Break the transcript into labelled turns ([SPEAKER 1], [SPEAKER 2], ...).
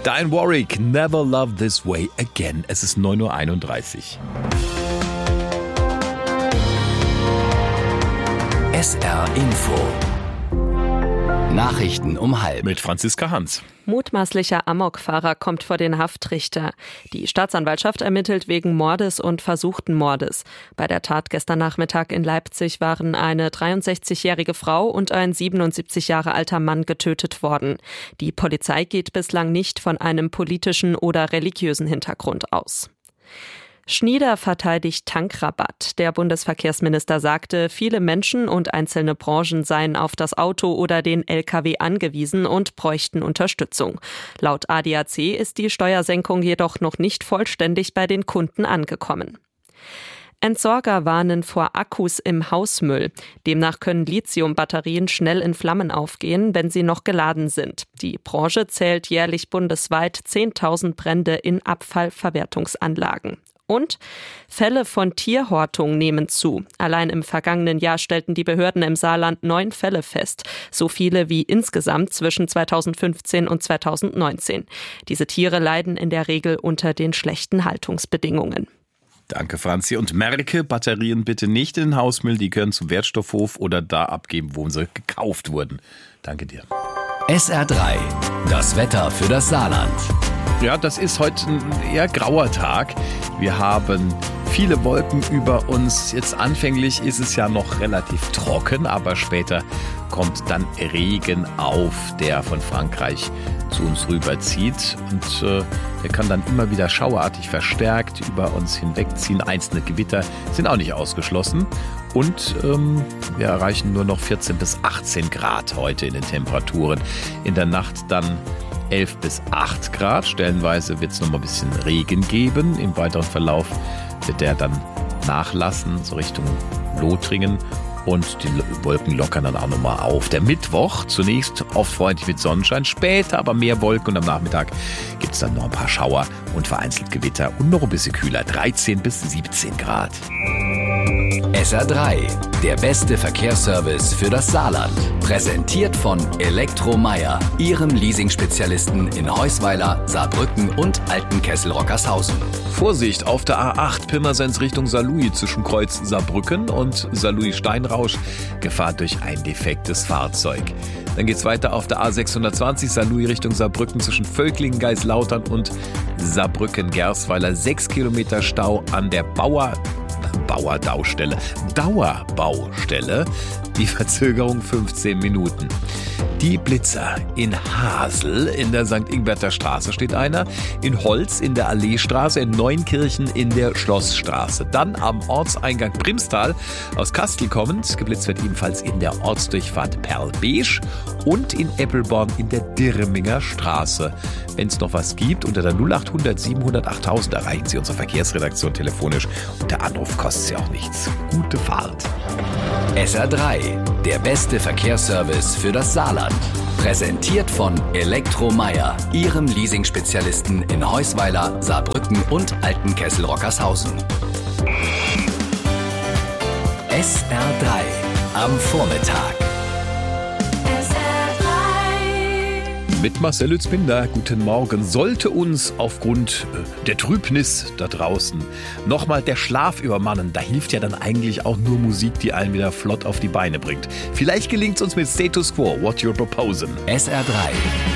[SPEAKER 1] Diane Warwick, Never Love This Way Again. Es ist 9:31
[SPEAKER 2] Uhr. SR Info. Nachrichten um 12:30.
[SPEAKER 1] Mit Franziska Hans.
[SPEAKER 3] Mutmaßlicher Amokfahrer kommt vor den Haftrichter. Die Staatsanwaltschaft ermittelt wegen Mordes und versuchten Mordes. Bei der Tat gestern Nachmittag in Leipzig waren eine 63-jährige Frau und ein 77 Jahre alter Mann getötet worden. Die Polizei geht bislang nicht von einem politischen oder religiösen Hintergrund aus. Schnieder verteidigt Tankrabatt. Der Bundesverkehrsminister sagte, viele Menschen und einzelne Branchen seien auf das Auto oder den Lkw angewiesen und bräuchten Unterstützung. Laut ADAC ist die Steuersenkung jedoch noch nicht vollständig bei den Kunden angekommen. Entsorger warnen vor Akkus im Hausmüll. Demnach können Lithiumbatterien schnell in Flammen aufgehen, wenn sie noch geladen sind. Die Branche zählt jährlich bundesweit 10.000 Brände in Abfallverwertungsanlagen. Und Fälle von Tierhortung nehmen zu. Allein im vergangenen Jahr stellten die Behörden im Saarland 9 Fälle fest. So viele wie insgesamt zwischen 2015 und 2019. Diese Tiere leiden in der Regel unter den schlechten Haltungsbedingungen.
[SPEAKER 1] Danke, Franzi. Und merke, Batterien bitte nicht in den Hausmüll. Die können zum Wertstoffhof oder da abgeben, wo sie gekauft wurden. Danke dir.
[SPEAKER 2] SR3. Das Wetter für das Saarland.
[SPEAKER 1] Ja, das ist heute ein eher grauer Tag. Wir haben viele Wolken über uns. Jetzt anfänglich ist es ja noch relativ trocken, aber später kommt dann Regen auf, der von Frankreich zu uns rüberzieht. Und der kann dann immer wieder schauerartig verstärkt über uns hinwegziehen. Einzelne Gewitter sind auch nicht ausgeschlossen. Und wir erreichen nur noch 14 bis 18 Grad heute in den Temperaturen. In der Nacht dann 11 bis 8 Grad. Stellenweise wird es noch mal ein bisschen Regen geben. Im weiteren Verlauf wird der dann nachlassen, so Richtung Lothringen. Und die Wolken lockern dann auch nochmal auf. Der Mittwoch zunächst oft freundlich mit Sonnenschein, später aber mehr Wolken und am Nachmittag gibt es dann noch ein paar Schauer und vereinzelt Gewitter und noch ein bisschen kühler, 13 bis 17 Grad.
[SPEAKER 2] SR3, der beste Verkehrsservice für das Saarland. Präsentiert von Elektromeier, Ihrem Leasing-Spezialisten in Heusweiler, Saarbrücken und Altenkessel-Rockershausen.
[SPEAKER 1] Vorsicht auf der A8 Pirmasens Richtung Saarlouis zwischen Kreuz Saarbrücken und Saarlouis-Steinrausch. Gefahr durch ein defektes Fahrzeug. Dann geht's weiter auf der A620 Saarlouis Richtung Saarbrücken zwischen Völklingen, Geislautern und Saarbrücken-Gersweiler. 6 Kilometer Stau an der Dauerbaustelle. Die Verzögerung 15 Minuten. Die Blitzer in Hasel in der St. Ingberter Straße steht einer, in Holz in der Alleestraße, in Neunkirchen in der Schlossstraße. Dann am Ortseingang Primstal aus Kastel kommend, geblitzt wird ebenfalls in der Ortsdurchfahrt Perl-Besch und in Eppelborn in der Dirminger Straße. Wenn es noch was gibt, unter der 0800 700 8000 erreichen Sie unsere Verkehrsredaktion telefonisch und der Anruf kostet Sie auch nichts. Gute Fahrt.
[SPEAKER 2] SR3, der beste Verkehrsservice für das Saarland. Präsentiert von Elektromeier, Ihrem Leasing-Spezialisten in Heusweiler, Saarbrücken und Altenkessel-Rockershausen. SR3 am Vormittag.
[SPEAKER 1] Mit Marcel Lützbinder, guten Morgen. Sollte uns aufgrund der Trübnis da draußen nochmal der Schlaf übermannen, da hilft ja dann eigentlich auch nur Musik, die einen wieder flott auf die Beine bringt. Vielleicht gelingt es uns mit Status Quo, What You're Proposing.
[SPEAKER 2] SR3